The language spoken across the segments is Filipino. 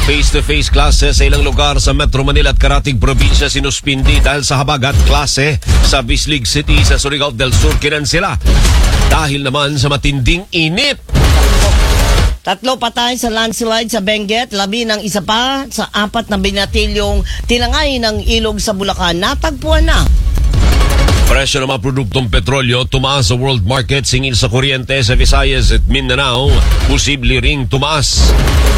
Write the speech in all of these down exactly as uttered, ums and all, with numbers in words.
Face-to-face classes sa ilang lugar sa Metro Manila at Karatig Probinsya sinuspindi dahil sa habagat klase sa Bislig City sa Surigao del Sur kinansela dahil naman sa matinding init. Tatlo patay sa landslide sa Benguet, labi ng isa pa sa apat na binatilyong tinangay ng ilog sa Bulacan. Natagpuan na. Presyo ng mga produktong petrolyo tumaas sa world market, singil sa kuryente sa Visayas at Mindanao, posible ring tumaas.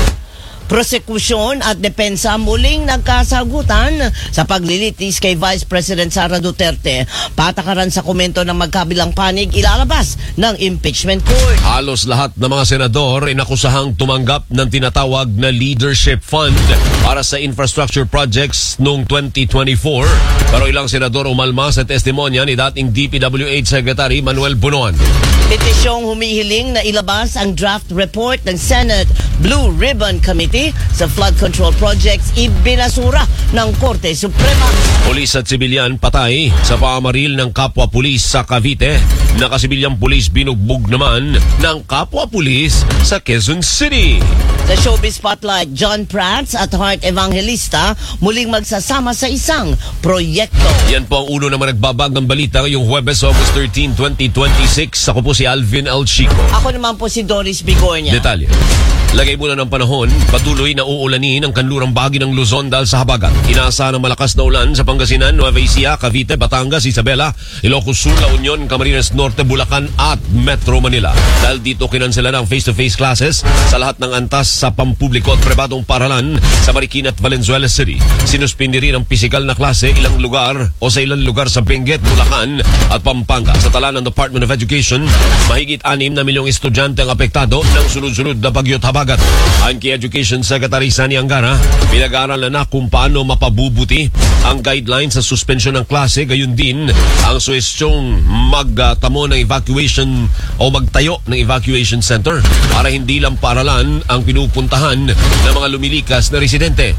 Prosekusyon at depensa muling nagkasagutan sa paglilitis kay Vice President Sara Duterte. Patakaran sa komento ng magkabilang panig ilalabas ng impeachment court. Halos lahat ng mga senador inakusahang tumanggap ng tinatawag na leadership fund para sa infrastructure projects noong twenty twenty-four. Pero ilang senador umalma sa testimonya ni dating D P W H Secretary Manuel Bunuan. Petisyong humihiling na ilabas ang draft report ng Senate Blue Ribbon Committee sa flood control projects ibinasura ng Korte Suprema. Pulis at sibilyan patay sa pamamaril ng kapwa pulis sa Cavite. Nakasibilyang pulis binugbog naman ng kapwa pulis sa Quezon City. Sa Showbiz Spotlight, John Prats at Heart Evangelista muling magsasama sa isang proyekto. Yan po ang uno naman nagbabag ng balita ngayong Huwebes, August thirteenth, twenty twenty-six. Ako po si Alvin El Chico. Ako naman po si Doris Bigornia. Detalye. Lagay muna ng panahon, patuloy na uulanin ang kanlurang bahagi ng Luzon dahil sa habagat. Inaasahan ng malakas na ulan sa Pangasinan, Nueva Ecija, Cavite, Batangas, Isabela, Ilocos Sur, La Union, Camarines Norte, Bulacan at Metro Manila. Dahil dito kinansela ng face-to-face classes sa lahat ng antas sa pampubliko at pribadong paralan sa Marikina at Valenzuela City. Sinuspindi rin ang pisikal na klase ilang lugar o sa ilang lugar sa Benguet, Bulacan at Pampanga. Sa tala ng Department of Education, mahigit anim na milyong estudyante ang apektado ng sunod-sunod na bagyo at habagat. Ayon kay Education Secretary Sani Angara, pinag-aaralan na kung paano mapabubuti ang guidelines sa suspensyon ng klase, gayon din ang suhestyong magtamo ng evacuation o magtayo ng evacuation center para hindi lang paaralan ang pinupuntahan ng mga lumilikas na residente.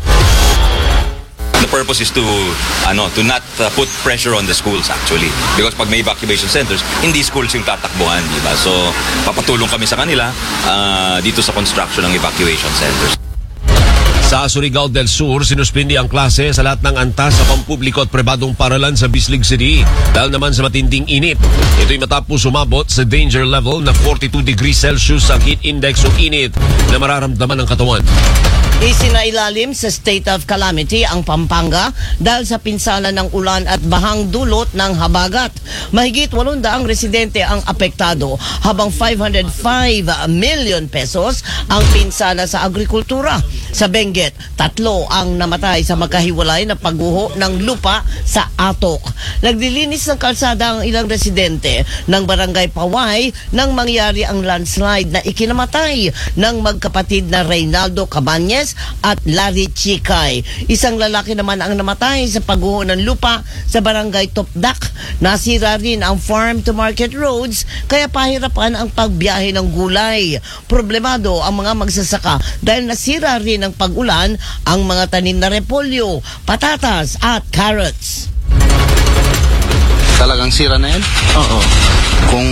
The purpose is to ano to not uh, put pressure on the schools actually, because pag may evacuation centers, hindi schools yung tatakbuhan, di ba? So papatulong kami sa kanila uh, dito sa construction ng evacuation centers. Sa Surigao del Sur, sinuspindi ang klase sa lahat ng antas sa pampubliko at pribadong paralan sa Bislig City dahil naman sa matinding init. Ito'y matapos sumabot sa danger level na forty-two degrees Celsius ang heat index o init na mararamdaman ng katawan. Isinailalim sa state of calamity ang Pampanga dahil sa pinsala ng ulan at bahang dulot ng habagat. Mahigit walong daang residente ang apektado habang five hundred five million pesos ang pinsala sa agrikultura. Sa Benguet, tatlo ang namatay sa magkahiwalay na pagguho ng lupa sa Atok. Naglilinis ng kalsada ang ilang residente ng Barangay Paway nang mangyari ang landslide na ikinamatay ng magkapatid na Reynaldo Cabañez at Larry Chikay. Isang lalaki naman ang namatay sa pagguho ng lupa sa Barangay Topdak. Nasira rin ang farm to market roads kaya pahirapan ang pagbiyahe ng gulay. Problemado ang mga magsasaka dahil nasira rin ng pag-ulan ang mga tanim na repolyo, patatas at carrots. Talagang sira na yan? Oo. Kung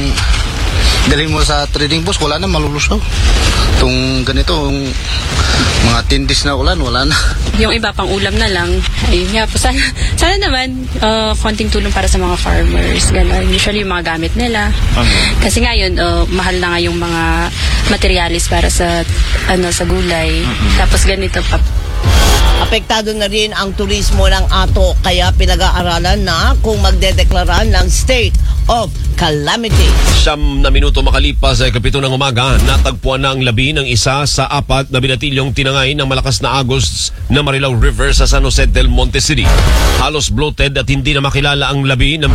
dalhin mo sa trading post, wala na, malulusaw. Itong ganito, yung mga tindis na ulan, wala na. Yung iba pang ulam na lang, ayun nga po. Sana, sana naman, uh, konting tulong para sa mga farmers. Gano'n. Usually yung mga gamit nila. Okay. Kasi ngayon, uh, mahal na nga yung mga materialis para sa, ano, sa gulay. Uh-huh. Tapos ganito pa. Apektado na rin ang turismo ng Ato kaya pinag-aaralan na kung magdedeklara ng state of calamity. Siyam na minuto makalipas sa kapito ng umaga, natagpuan na ang labi ng isa sa apat na binatilyong tinangay ng malakas na agos na Marilao River sa San Jose del Monte City. Halos bloated at hindi na makilala ang labi ng